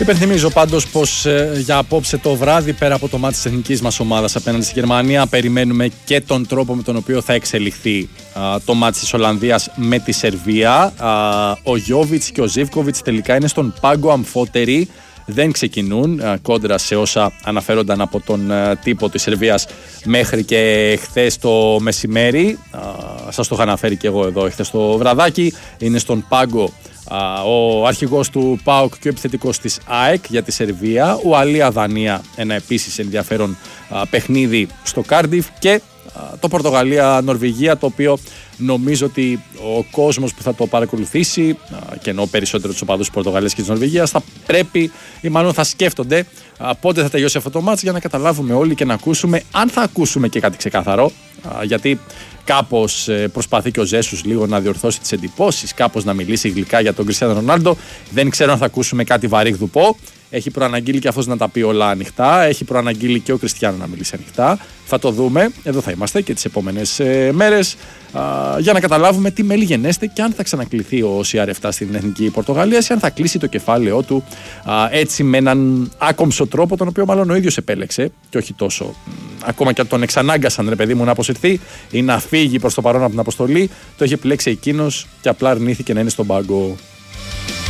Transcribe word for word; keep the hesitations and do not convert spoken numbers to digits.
Υπενθυμίζω πάντως πως ε, για απόψε το βράδυ, πέρα από το μάτι της εθνικής μας ομάδας απέναντι στη Γερμανία, περιμένουμε και τον τρόπο με τον οποίο θα εξελιχθεί α, το μάτι της Ολλανδίας με τη Σερβία. Α, ο Γιόβιτς και ο Ζίβκοβιτς τελικά είναι στον πάγκο αμφότεροι. Δεν ξεκινούν α, κόντρα σε όσα αναφέρονταν από τον α, τύπο της Σερβίας μέχρι και χθες το μεσημέρι. Α, σας το είχα αναφέρει και εγώ εδώ χθες το βραδάκι. Είναι στον πάγκο ο αρχηγός του ΠΑΟΚ και ο επιθετικός της ΑΕΚ για τη Σερβία, Ουαλία-Δανία, ένα επίσης ενδιαφέρον α, παιχνίδι στο Κάρντιφ, και α, το Πορτογαλία-Νορβηγία, το οποίο νομίζω ότι ο κόσμος που θα το παρακολουθήσει, α, και εννοώ περισσότερο τους οπαδούς της Πορτογαλίας και της Νορβηγίας, θα πρέπει ή μάλλον θα σκέφτονται α, πότε θα τελειώσει αυτό το μάτς, για να καταλάβουμε όλοι και να ακούσουμε, αν θα ακούσουμε και κάτι ξεκάθαρο, α, γιατί κάπως προσπαθεί και ο Ζέσους λίγο να διορθώσει τις εντυπώσεις, κάπως να μιλήσει γλυκά για τον Κριστιάνο Ρονάλντο. Δεν ξέρω αν θα ακούσουμε κάτι βαρύγδουπο. Έχει προαναγγείλει και αυτός να τα πει όλα ανοιχτά. Έχει προαναγγείλει και ο Κριστιάνο να μιλήσει ανοιχτά. Θα το δούμε. Εδώ θα είμαστε και τις επόμενες ε, μέρες α, για να καταλάβουμε τι μέλη γενέστε και αν θα ξανακληθεί ο σι αρ επτά στην Εθνική Πορτογαλία ή αν θα κλείσει το κεφάλαιό του α, έτσι με έναν άκομψο τρόπο, τον οποίο μάλλον ο ίδιος επέλεξε και όχι τόσο. Μ, ακόμα και αν τον εξανάγκασαν, ρε παιδί μου, να αποσυρθεί ή να φύγει προς το παρόν από την αποστολή, το είχε επιλέξει εκείνος και απλά αρνήθηκε να είναι στον πάγκο.